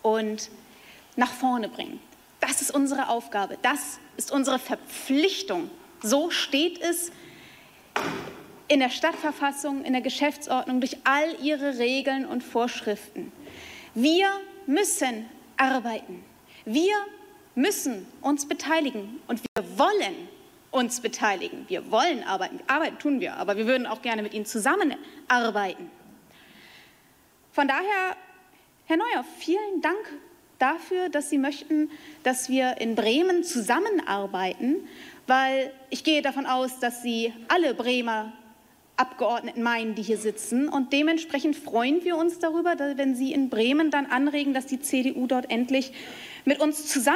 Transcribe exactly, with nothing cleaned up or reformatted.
und nach vorne bringen. Das ist unsere Aufgabe, das ist unsere Verpflichtung. So steht es in der Stadtverfassung, in der Geschäftsordnung, durch all ihre Regeln und Vorschriften. Wir müssen arbeiten. Wir müssen uns beteiligen und wir wollen uns beteiligen. Wir wollen arbeiten. Arbeiten tun wir, aber wir würden auch gerne mit Ihnen zusammenarbeiten. Von daher, Herr Neuer, vielen Dank dafür, dass Sie möchten, dass wir in Bremen zusammenarbeiten, weil ich gehe davon aus, dass Sie alle Bremer Abgeordneten meinen, die hier sitzen. Und dementsprechend freuen wir uns darüber, dass, wenn Sie in Bremen dann anregen, dass die C D U dort endlich mit uns zusammen